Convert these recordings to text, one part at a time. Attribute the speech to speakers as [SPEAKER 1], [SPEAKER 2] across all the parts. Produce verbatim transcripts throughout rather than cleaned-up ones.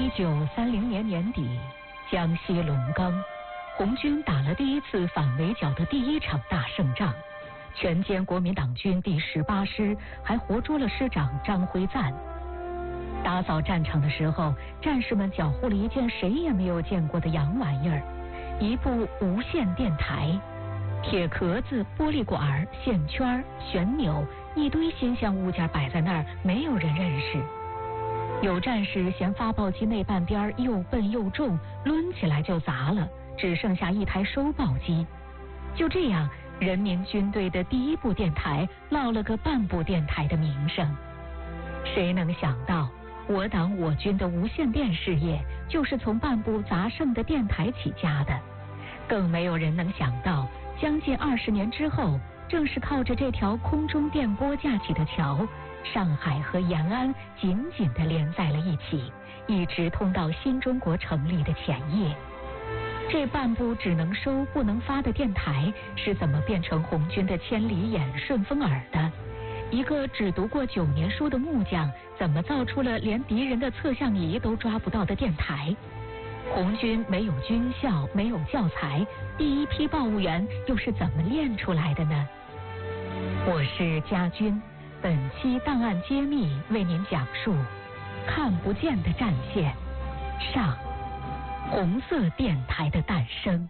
[SPEAKER 1] 一九三零年年底，江西龙冈，红军打了第一次反围剿的第一场大胜仗，全歼国民党军第十八师，还活捉了师长张辉瓒。打扫战场的时候，战士们缴获了一件谁也没有见过的洋玩意儿，一部无线电台。铁壳子、玻璃管、线圈、旋钮，一堆新鲜物件摆在那儿，没有人认识。有战士嫌发报机那半边又笨又重，抡起来就砸了，只剩下一台收报机。就这样，人民军队的第一部电台落了个半部电台的名声。谁能想到，我党我军的无线电事业就是从半部砸剩的电台起家的。更没有人能想到，将近二十年之后，正是靠着这条空中电波架起的桥，上海和延安紧紧地连在了一起，一直通到新中国成立的前夜。这半部只能收不能发的电台是怎么变成红军的千里眼、顺风耳的？一个只读过九年书的木匠，怎么造出了连敌人的测向仪都抓不到的电台？红军没有军校，没有教材，第一批报务员又是怎么练出来的呢？我是家军，本期档案揭秘为您讲述看不见的战线上，红色电台的诞生。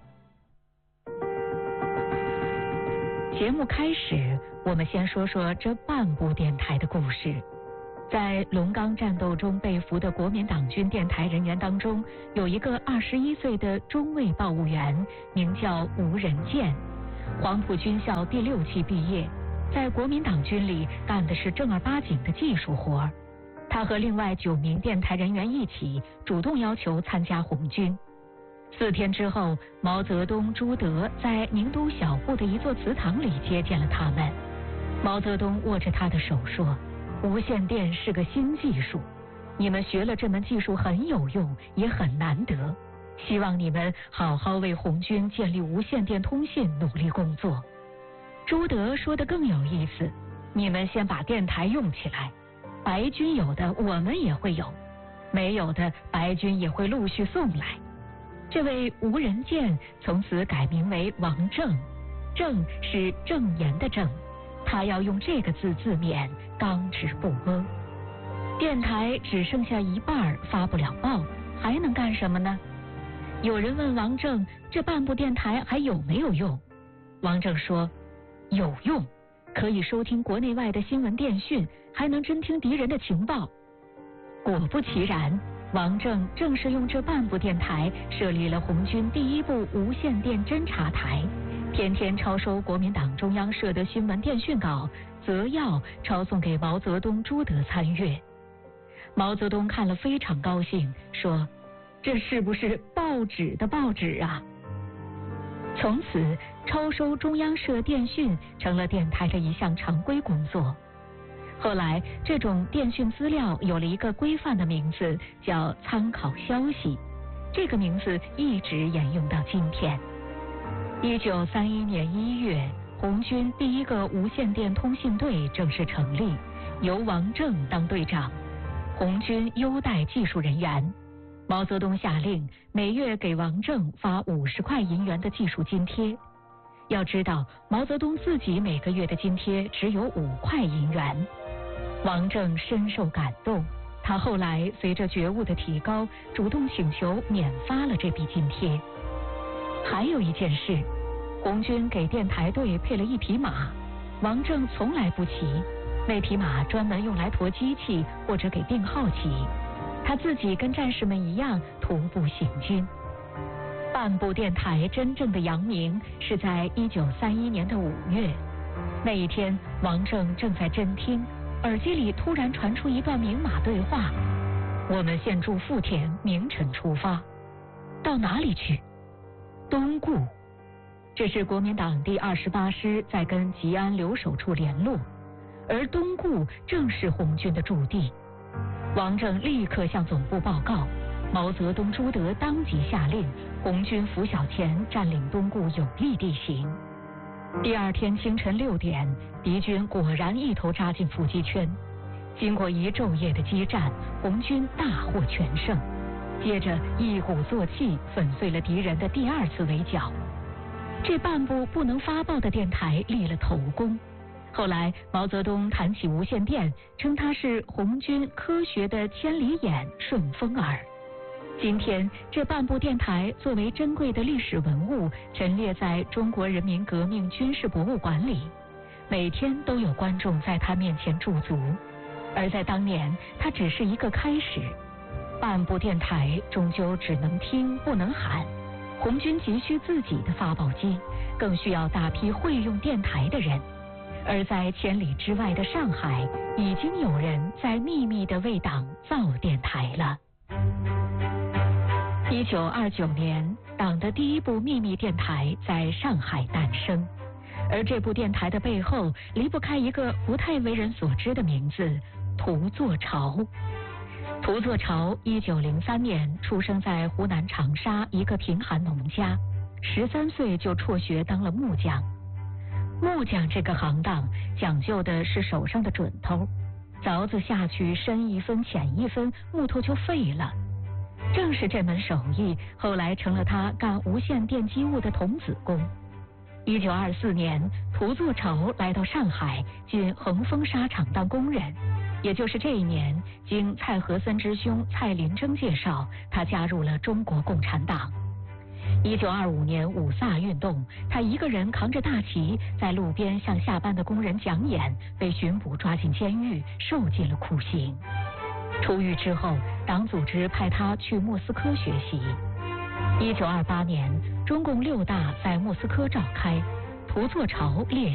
[SPEAKER 1] 节目开始，我们先说说这半部电台的故事。在龙冈战斗中被俘的国民党军电台人员当中，有一个二十一岁的中尉报务员，名叫吴仁健，黄埔军校第六期毕业，在国民党军里干的是正儿八经的技术活。他和另外九名电台人员一起主动要求参加红军。四天之后，毛泽东、朱德在宁都小布的一座祠堂里接见了他们。毛泽东握着他的手说，无线电是个新技术，你们学了这门技术很有用，也很难得，希望你们好好为红军建立无线电通信努力工作。朱德说的更有意思，你们先把电台用起来，白军有的我们也会有，没有的白军也会陆续送来。这位吴仁健从此改名为王正，正是正言的正，他要用这个字自勉，刚直不阿。电台只剩下一半发不了报，还能干什么呢？有人问王正，这半部电台还有没有用？王正说，有用，可以收听国内外的新闻电讯，还能侦听敌人的情报。果不其然，王正正是用这半部电台设立了红军第一部无线电侦察台，天天抄收国民党中央社的新闻电讯稿，择要抄送给毛泽东、朱德参阅。毛泽东看了非常高兴，说，这是不是报纸的报纸啊？从此，抄收中央社电讯成了电台的一项常规工作。后来，这种电讯资料有了一个规范的名字，叫参考消息，这个名字一直沿用到今天。一九三一年一月，红军第一个无线电通信队正式成立，由王正当队长。红军优待技术人员，毛泽东下令每月给王正发五十块银元的技术津贴。要知道，毛泽东自己每个月的津贴只有五块银元。王正深受感动，他后来随着觉悟的提高，主动请求免发了这笔津贴。还有一件事，红军给电台队配了一匹马，王正从来不骑，那匹马专门用来驮机器或者给定号骑，他自己跟战士们一样徒步行军。半部电台真正的扬名是在一九三一年的五月，那一天王正正在侦听，耳机里突然传出一段明码对话，我们现住富田，明晨出发。到哪里去？东固。这是国民党第二十八师在跟吉安留守处联络，而东固正是红军的驻地。王正立刻向总部报告，毛泽东、朱德当即下令，红军拂晓前占领东固有利地形。第二天清晨六点，敌军果然一头扎进伏击圈。经过一昼夜的激战，红军大获全胜。 接着一鼓作气粉碎了敌人的第二次围剿。这半部不能发报的电台立了头功。后来毛泽东谈起无线电，称它是红军科学的千里眼、顺风耳。今天这半部电台作为珍贵的历史文物，陈列在中国人民革命军事博物馆里，每天都有观众在它面前驻足。而在当年，它只是一个开始。半部电台终究只能听不能喊，红军急需自己的发报机，更需要大批会用电台的人。而在千里之外的上海，已经有人在秘密地为党造电台了。一九二九年，党的第一部秘密电台在上海诞生，而这部电台的背后离不开一个不太为人所知的名字——涂作潮。涂作潮一九零三年出生在湖南长沙一个贫寒农家，十三岁就辍学当了木匠。木匠这个行当讲究的是手上的准头，凿子下去深一分浅一分，木头就废了。正是这门手艺，后来成了他干无线电机务的童子功。一九二四年，涂作潮来到上海，进恒丰纱厂当工人。也就是这一年，经蔡和森之兄蔡林征介绍，他加入了中国共产党。一九二五年五卅运动，他一个人扛着大旗，在路边向下班的工人讲演，被巡捕抓进监狱，受尽了酷刑。出狱之后，党组织派他去莫斯科学习。一九二八年，中共六大在莫斯科召开，涂作潮列